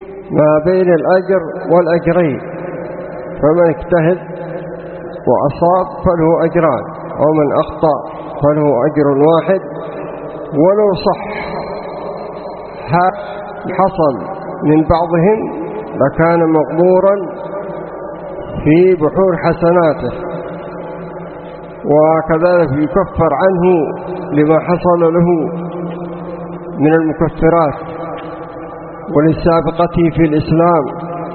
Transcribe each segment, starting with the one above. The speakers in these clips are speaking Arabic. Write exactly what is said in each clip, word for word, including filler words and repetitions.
ما بين الأجر والأجرين، فمن اجتهد وأصاب فله أجران، ومن أخطأ فله أجر واحد. ولو صح حصل من بعضهم لكان مقبورا في بحور حسناته، وكذلك يكفر عنه لما حصل له من المكفرات ولسابقته في الإسلام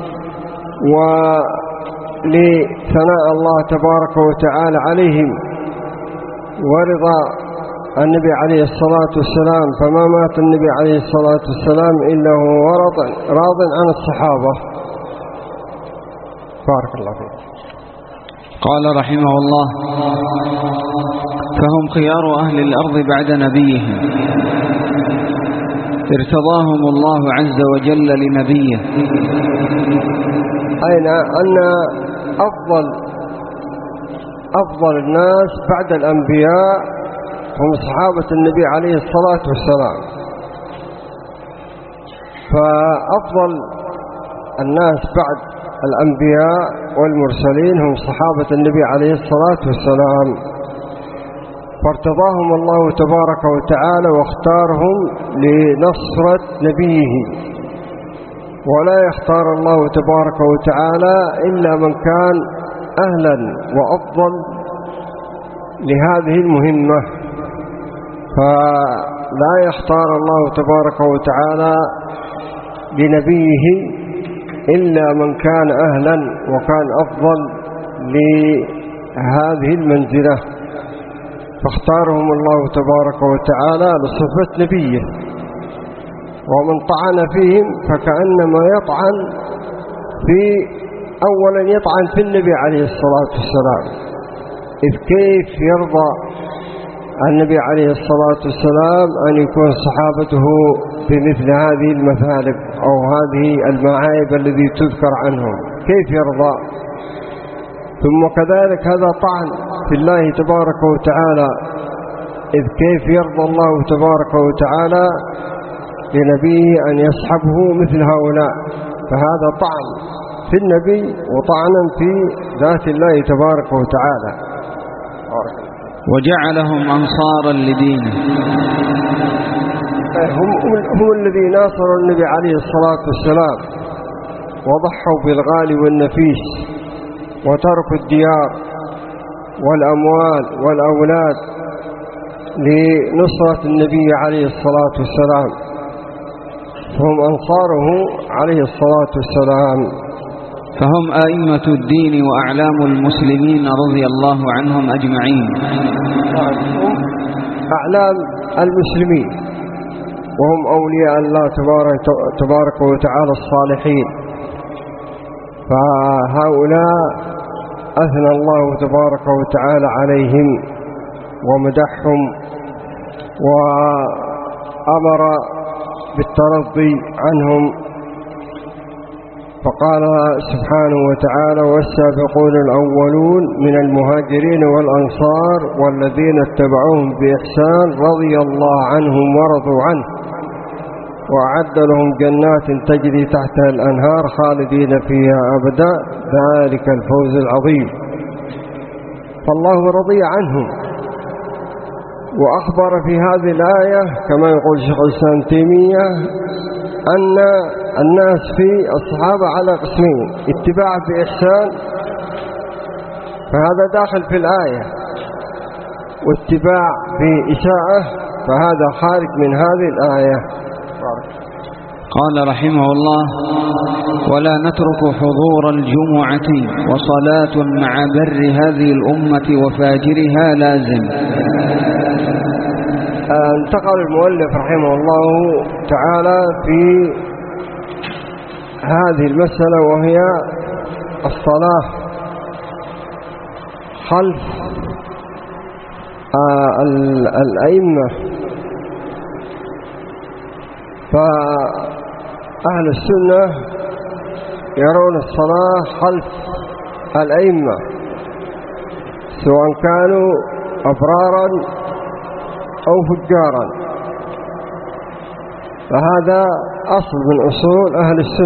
ولثناء الله تبارك وتعالى عليهم ورضا النبي عليه الصلاة والسلام. فما مات النبي عليه الصلاة والسلام إلا هو راض عن الصحابة. بارك الله فيك. قال رحمه الله: فهم خيار أهل الأرض بعد نبيهم، ارتضاهم الله عز وجل لنبيه. أين أن أفضل أفضل الناس بعد الأنبياء هم صحابة النبي عليه الصلاة والسلام. فأفضل الناس بعد الأنبياء والمرسلين هم صحابة النبي عليه الصلاة والسلام، فارتضاهم الله تبارك وتعالى واختارهم لنصرة نبيه. ولا يختار الله تبارك وتعالى إلا من كان أهلا وأفضل لهذه المهمة، فلا يختار الله تبارك وتعالى لنبيه إلا من كان أهلا وكان أفضل لهذه المنزلة، فاختارهم الله تبارك وتعالى لصفة نبيه. ومن طعن فيهم فكأنما يطعن في أولا يطعن في النبي عليه الصلاة والسلام، إذ كيف يرضى النبي عليه الصلاة والسلام أن يكون صحابته بمثل هذه المثالب أو هذه المعايب الذي تذكر عنهم؟ كيف يرضى؟ ثم كذلك هذا طعن في الله تبارك وتعالى، إذ كيف يرضى الله تبارك وتعالى لنبيه أن يصحبه مثل هؤلاء؟ فهذا طعن في النبي وطعنا في ذات الله تبارك وتعالى. وجعلهم أنصارا لدينه، هم, هم الذين ناصروا النبي عليه الصلاة والسلام وضحوا بالغالي والنفيس وتركوا الديار والأموال والأولاد لنصرة النبي عليه الصلاة والسلام، هم أنصاره عليه الصلاة والسلام. فهم أئمة الدين وأعلام المسلمين رضي الله عنهم أجمعين. أعلام المسلمين وهم أولياء الله تبارك وتعالى الصالحين، فهؤلاء أثنى الله تبارك وتعالى عليهم ومدحهم وأمر بالترضي عنهم، فقال سبحانه وتعالى: والسابقون الأولون من المهاجرين والأنصار والذين اتبعوهم بإحسان رضي الله عنهم ورضوا عنه وأعد لهم جنات تجري تحتها الأنهار خالدين فيها أبدا ذلك الفوز العظيم. فالله رضي عنهم، وأخبر في هذه الآية كما يقول شيخ الإسلام تيمية أن الناس في الصحابة على قسمين: اتباع بإحسان فهذا داخل في الآية، واتباع بإساءة فهذا خارج من هذه الآية. قال رحمه الله: ولا نترك حضور الجمعة وصلاة مع بر هذه الأمة وفاجرها لازم. انتقل المؤلف رحمه الله تعالى في هذه المسألة، وهي الصلاة خلف الأئمة. فأهل السنة يرون الصلاة خلف الأئمة سواء كانوا أبرارا أو فجارا، فهذا أصل من أصول أهل السنة.